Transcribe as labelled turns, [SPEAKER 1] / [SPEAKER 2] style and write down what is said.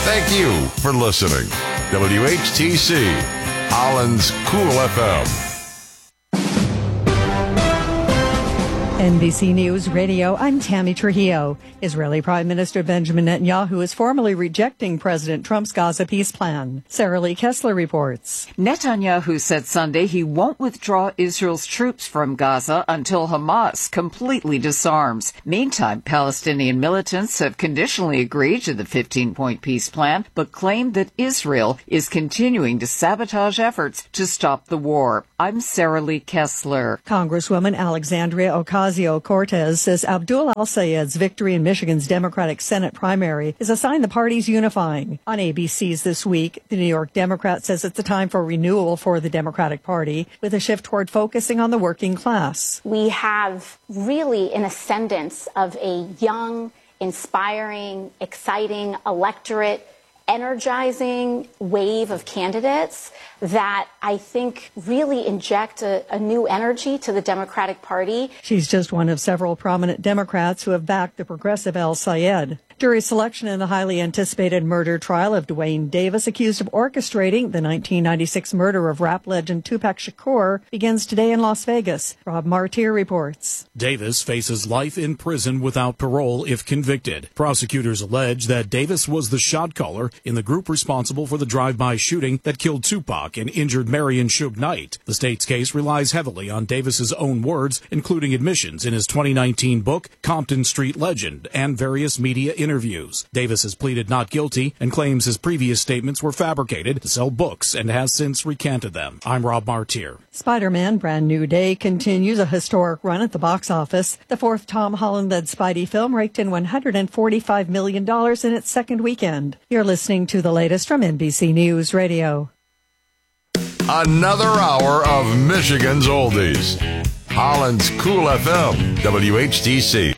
[SPEAKER 1] Thank you for listening. WHTC, Holland's Cool FM.
[SPEAKER 2] NBC News Radio, I'm Tammy Trujillo. Israeli Prime Minister Benjamin Netanyahu is formally rejecting President Trump's Gaza peace plan. Sarah Lee Kessler reports.
[SPEAKER 3] Netanyahu said Sunday he won't withdraw Israel's troops from Gaza until Hamas completely disarms. Meantime, Palestinian militants have conditionally agreed to the 15-point peace plan, but claimed that Israel is continuing to sabotage efforts to stop the war. I'm Sarah Lee Kessler.
[SPEAKER 2] Congresswoman Alexandria Ocasio-Cortez says Abdul al-Sayed's victory in Michigan's Democratic Senate primary is a sign the party's unifying. On ABC's This Week, the New York Democrat says it's a time for renewal for the Democratic Party, with a shift toward focusing on the working class.
[SPEAKER 4] We have really an ascendance of a young, inspiring, exciting electorate, energizing wave of candidates that I think really inject a new energy to the Democratic Party.
[SPEAKER 2] She's just one of several prominent Democrats who have backed the progressive al-Sayed. Jury selection in the highly anticipated murder trial of Duane Davis, accused of orchestrating the 1996 murder of rap legend Tupac Shakur, begins today in Las Vegas. Rob Martir reports.
[SPEAKER 5] Davis faces life in prison without parole if convicted. Prosecutors allege that Davis was the shot caller in the group responsible for the drive-by shooting that killed Tupac and injured Marion Suge Knight. The state's case relies heavily on Davis's own words, including admissions in his 2019 book, Compton Street Legend, and various media interviews. Davis has pleaded not guilty and claims his previous statements were fabricated to sell books and has since recanted them. I'm Rob Martir.
[SPEAKER 2] Spider-Man Brand New Day continues a historic run at the box office. The fourth Tom Holland-led Spidey film raked in $145 million in its second weekend. You're listening to the latest from NBC News Radio.
[SPEAKER 1] Another hour of Michigan's oldies. Holland's Cool FM, WHTC.